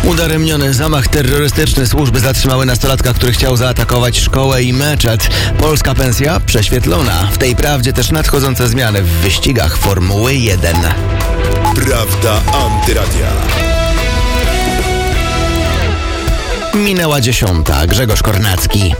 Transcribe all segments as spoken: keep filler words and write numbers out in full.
Udaremniony zamach terrorystyczny. Służby zatrzymały nastolatka, który chciał zaatakować szkołę i meczet. Polska pensja prześwietlona. W tej prawdzie też nadchodzące zmiany w wyścigach Formuły jeden. Prawda Antyradia. Minęła dziesiąta. Grzegorz Kornacki.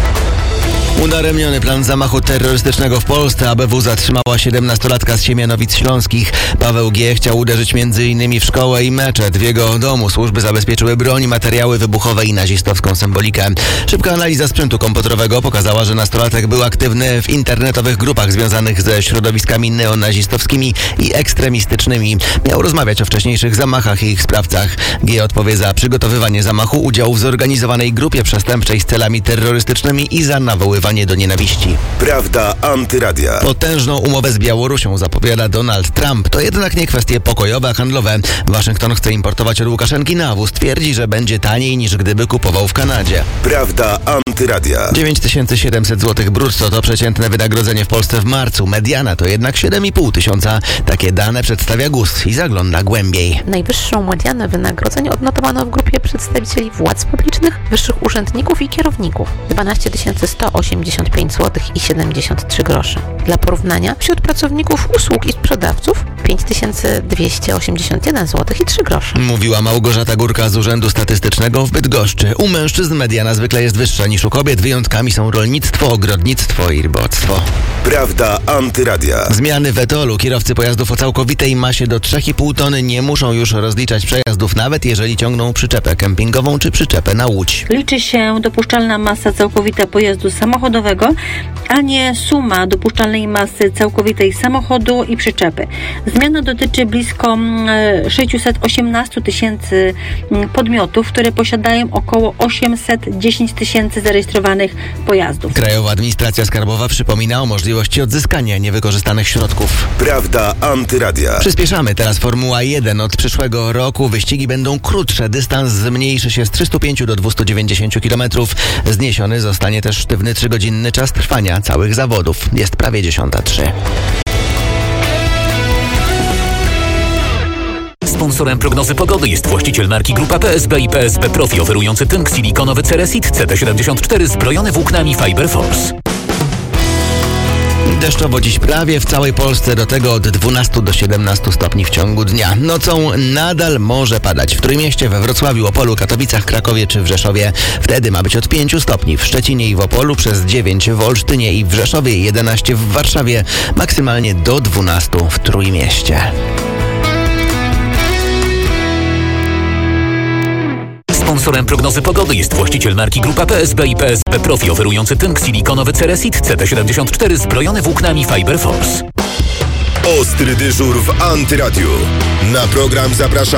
Udaremniony plan zamachu terrorystycznego w Polsce. A B W zatrzymała siedemnastolatka z Siemianowic Śląskich. Paweł G. chciał uderzyć między innymi w szkołę i meczet. W jego domu służby zabezpieczyły broń, materiały wybuchowe i nazistowską symbolikę. Szybka analiza sprzętu komputerowego pokazała, że nastolatek był aktywny w internetowych grupach związanych ze środowiskami neonazistowskimi i ekstremistycznymi. Miał rozmawiać o wcześniejszych zamachach i ich sprawcach. G. odpowie za przygotowywanie zamachu, udział w zorganizowanej grupie przestępczej z celami terrorystycznymi i za nawoływanie do nienawiści. Prawda Antyradia. Potężną umowę z Białorusią zapowiada Donald Trump. To jednak nie kwestie pokojowe, a handlowe. Waszyngton chce importować od Łukaszenki nawóz. Twierdzi, że będzie taniej niż gdyby kupował w Kanadzie. Prawda Antyradia. dziewięć tysięcy siedemset złotych brutto to przeciętne wynagrodzenie w Polsce w marcu. Mediana to jednak siedem i pół tysiąca. Takie dane przedstawia G U S i zagląda głębiej. Najwyższą medianę wynagrodzeń odnotowano w grupie przedstawicieli władz publicznych, wyższych urzędników i kierowników. dwanaście tysięcy sto osiemdziesiąt pięć złotych i siedemdziesiąt trzy grosze. Dla porównania wśród pracowników usług i sprzedawców pięć tysięcy dwieście osiemdziesiąt jeden złotych i trzy grosze. Mówiła Małgorzata Górka z Urzędu Statystycznego w Bydgoszczy. U mężczyzn mediana zwykle jest wyższa niż u kobiet. Wyjątkami są rolnictwo, ogrodnictwo i rybactwo. Prawda Antyradia. Zmiany w etolu. Kierowcy pojazdów o całkowitej masie do trzy i pół tony nie muszą już rozliczać przejazdów, nawet jeżeli ciągną przyczepę kempingową czy przyczepę na łódź. Liczy się dopuszczalna masa całkowita pojazdu samochodowego, a nie suma dopuszczalnej masy całkowitej samochodu i przyczepy. Zmiana dotyczy blisko sześćset osiemnaście tysięcy podmiotów, które posiadają około osiemset dziesięć tysięcy zarejestrowanych pojazdów. Krajowa Administracja Skarbowa przypomina o możliwości odzyskania niewykorzystanych środków. Prawda Antyradia. Przyspieszamy. Teraz Formuła jeden. Od przyszłego roku wyścigi będą krótsze. Dystans zmniejszy się z trzystu pięciu do dwustu dziewięćdziesięciu kilometrów. Zniesiony zostanie też sztywny trzygodzinny czas trwania całych zawodów. Jest prawie dziesiąta trzy. Sponsorem prognozy pogody jest właściciel marki Grupa P S B i P S B Profi, oferujący tynk silikonowy Ceresit C T siedemdziesiąt cztery zbrojony włóknami Fiber Force. Deszczowo dziś prawie w całej Polsce, do tego od dwunastu do siedemnastu stopni w ciągu dnia. Nocą nadal może padać w Trójmieście, we Wrocławiu, Opolu, Katowicach, Krakowie czy w Rzeszowie. Wtedy ma być od pięciu stopni w Szczecinie i w Opolu, przez dziewięć w Olsztynie i w Rzeszowie, jedenaście w Warszawie, maksymalnie do dwunastu w Trójmieście. Sponsorem prognozy pogody jest właściciel marki Grupa P S B i P S B Profi, oferujący tynk silikonowy Ceresit C T siedemdziesiąt cztery zbrojony włóknami Fiber Force. Ostry dyżur w Antyradiu. Na program zaprasza